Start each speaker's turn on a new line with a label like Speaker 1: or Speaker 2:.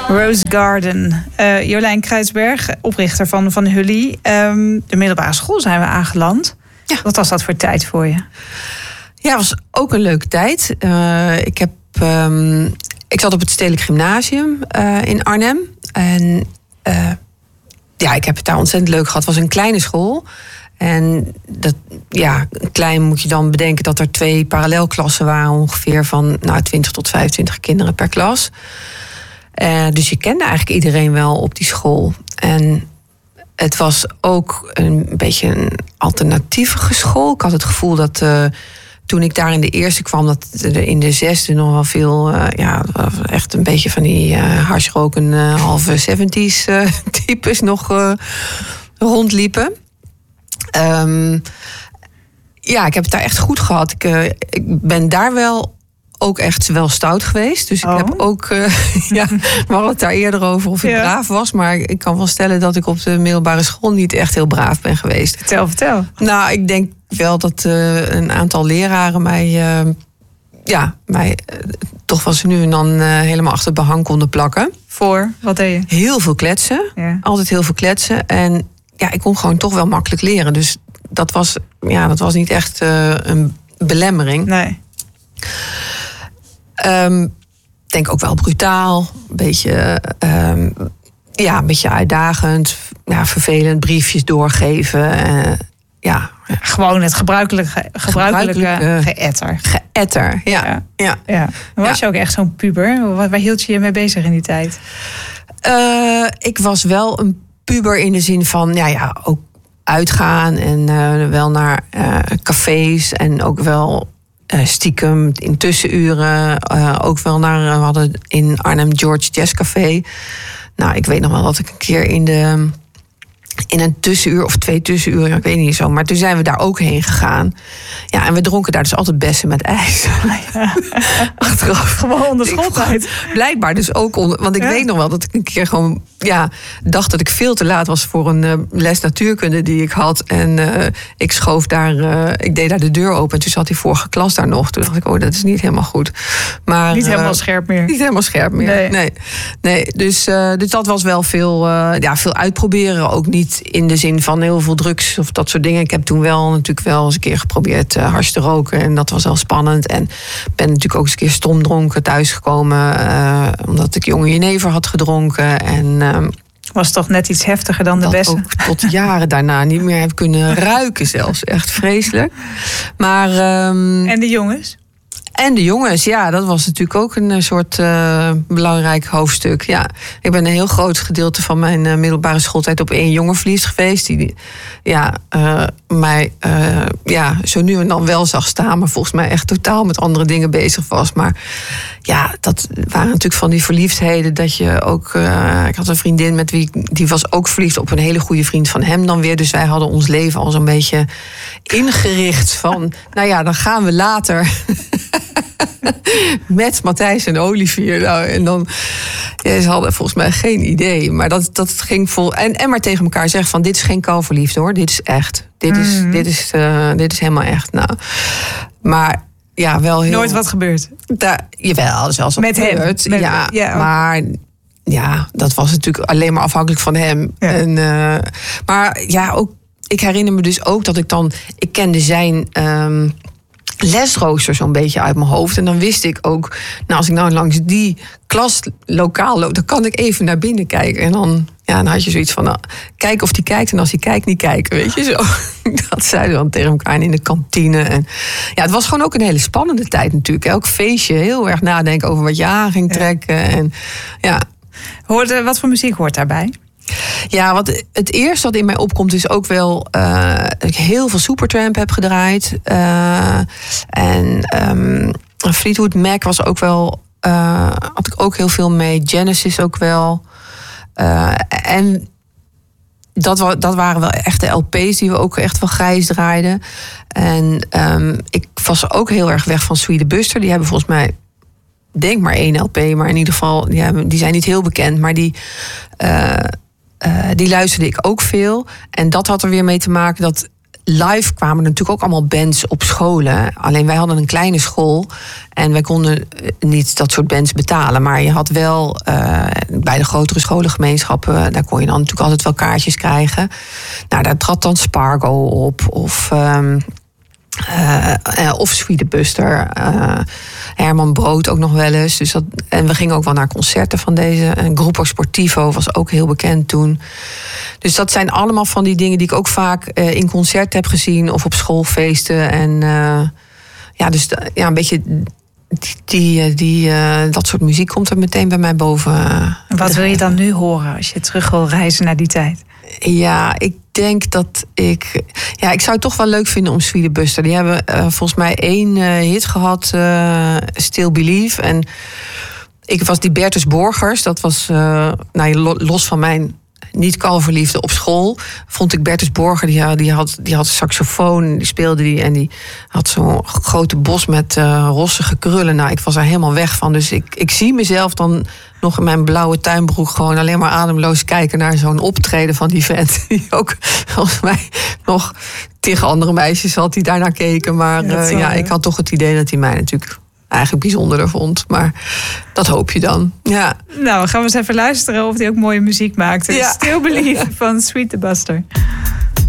Speaker 1: Rose Garden. Jolijn Kruidsberg, oprichter van Hully. De middelbare school zijn we aangeland. Ja. Wat was dat voor tijd voor je?
Speaker 2: Ja, het was ook een leuke tijd. Ik zat op het Stedelijk Gymnasium in Arnhem. En ik heb het daar ontzettend leuk gehad. Het was een kleine school. En klein moet je dan bedenken dat er 2 parallelklassen waren. Ongeveer van 20 tot 25 kinderen per klas. Dus je kende eigenlijk iedereen wel op die school. En het was ook een beetje een alternatieve school. Ik had het gevoel dat toen ik daar in de eerste kwam, dat er in de 6e nog wel veel, echt een beetje van die harsroken halve 70's types nog rondliepen. Ik heb het daar echt goed gehad. Ik ben daar wel ook echt wel stout geweest. Dus ik heb ook, we hadden het daar eerder over of ik braaf was. Maar ik kan wel stellen dat ik op de middelbare school niet echt heel braaf ben geweest.
Speaker 1: Vertel.
Speaker 2: Nou, ik denk wel dat een aantal leraren mij toch wel ze nu en dan helemaal achter het behang konden plakken.
Speaker 1: Voor? Wat deed je?
Speaker 2: Heel veel kletsen. Ja. Altijd heel veel kletsen. En ik kon gewoon toch wel makkelijk leren. Dus dat was niet echt een belemmering.
Speaker 1: Nee.
Speaker 2: Denk ook wel brutaal. Een beetje uitdagend. Ja, vervelend. Briefjes doorgeven.
Speaker 1: Gewoon het gebruikelijke geëtter.
Speaker 2: Geëtter, ja.
Speaker 1: Was je ook echt zo'n puber? Waar hield je mee bezig in die tijd?
Speaker 2: Ik was wel een puber in de zin van ook uitgaan en wel naar cafés en ook wel stiekem in tussenuren ook wel naar. We hadden in Arnhem George Jazz Café. Nou, ik weet nog wel dat ik een keer in een tussenuur of 2 tussenuren, ik weet niet zo, maar toen zijn we daar ook heen gegaan. Ja, en we dronken daar dus altijd bessen met ijs. Ja. Achteraf.
Speaker 1: Gewoon onder schooltijd.
Speaker 2: Blijkbaar dus ook want ik weet nog wel dat ik een keer gewoon dacht dat ik veel te laat was voor een les natuurkunde die ik had. En ik schoof daar, ik deed daar de deur open en toen zat die vorige klas daar nog. Toen dacht ik, dat is niet helemaal goed. Maar,
Speaker 1: niet helemaal scherp meer.
Speaker 2: Niet helemaal scherp meer, nee. Dus dat was wel veel uitproberen, ook niet in de zin van heel veel drugs of dat soort dingen. Ik heb toen natuurlijk wel eens een keer geprobeerd hars te roken. En dat was wel spannend. En ben natuurlijk ook eens een keer stomdronken thuisgekomen. Omdat ik jonge jenever had gedronken. En
Speaker 1: was toch net iets heftiger dan de bessen?
Speaker 2: Ook tot jaren daarna niet meer heb kunnen ruiken zelfs. Echt vreselijk. Maar,
Speaker 1: en de jongens?
Speaker 2: En de jongens, dat was natuurlijk ook een soort belangrijk hoofdstuk. Ja, ik ben een heel groot gedeelte van mijn middelbare schooltijd op 1 jongen verliefd geweest. Die mij zo nu en dan wel zag staan, maar volgens mij echt totaal met andere dingen bezig was. Maar dat waren natuurlijk van die verliefdheden dat je ook. Ik had een vriendin die was ook verliefd op een hele goede vriend van hem dan weer. Dus wij hadden ons leven al zo'n beetje ingericht van, dan gaan we later met Matthijs en Olivier. Nou, en dan, ze hadden volgens mij geen idee. Maar dat ging vol. En maar tegen elkaar zeggen van, dit is geen kalverliefde hoor. Dit is echt. Dit is helemaal echt. Nou, maar wel heel.
Speaker 1: Nooit wat gebeurd?
Speaker 2: Jawel, zelfs wat
Speaker 1: met
Speaker 2: gebeurd.
Speaker 1: hem?
Speaker 2: Maar dat was natuurlijk alleen maar afhankelijk van hem. Ja. En, maar ook, ik herinner me dus ook dat ik kende zijn lesrooster zo'n beetje uit mijn hoofd. En dan wist ik ook, als ik langs die klaslokaal loop, dan kan ik even naar binnen kijken. En dan had je zoiets van, kijk of die kijkt. En als hij kijkt, niet kijken, weet je zo. Dat zeiden we dan tegen elkaar in de kantine. En het was gewoon ook een hele spannende tijd natuurlijk. Elk feestje, heel erg nadenken over wat je aan ging trekken. En
Speaker 1: wat voor muziek hoort daarbij?
Speaker 2: Ja, wat het eerste wat in mij opkomt is ook wel dat ik heel veel Supertramp heb gedraaid. Fleetwood Mac was ook wel, had ik ook heel veel mee. Genesis ook wel. En dat waren wel echt de LP's die we ook echt wel grijs draaiden. En ik was ook heel erg weg van Sweet Buster. Die hebben volgens mij, denk maar 1 LP, maar in ieder geval, die zijn niet heel bekend. Maar die luisterde ik ook veel. En dat had er weer mee te maken dat live kwamen er natuurlijk ook allemaal bands op scholen. Alleen wij hadden een kleine school en wij konden niet dat soort bands betalen. Maar je had wel bij de grotere scholengemeenschappen, daar kon je dan natuurlijk altijd wel kaartjes krijgen. Nou, daar trad dan Spargo op of Sweetebuster. Herman Brood ook nog wel eens. Dus en we gingen ook wel naar concerten van deze. En Gruppo Sportivo was ook heel bekend toen. Dus dat zijn allemaal van die dingen die ik ook vaak in concerten heb gezien. Of op schoolfeesten. En dus een beetje dat soort muziek komt er meteen bij mij boven.
Speaker 1: En wat wil je dan nu horen als je terug wil reizen naar die tijd?
Speaker 2: Ja, ik denk dat ik zou het toch wel leuk vinden om Sweetebuster. Die hebben volgens mij 1 hit gehad, Still Believe. En ik was die Bertus Borgers. Dat was, los van mijn niet-kalverliefde op school, vond ik Bertus Borger, die had een saxofoon, die speelde die en die had zo'n grote bos met rossige krullen. Nou, ik was er helemaal weg van. Dus ik zie mezelf dan nog in mijn blauwe tuinbroek gewoon alleen maar ademloos kijken naar zo'n optreden van die vent. Die ook volgens mij nog tegen andere meisjes had die daarnaar keken. Maar ik had toch het idee dat hij mij natuurlijk eigenlijk bijzonderder vond. Maar dat hoop je dan. Ja.
Speaker 1: Nou, gaan we eens even luisteren of hij ook mooie muziek maakt. Ja. Still Believe van Sweetebuster.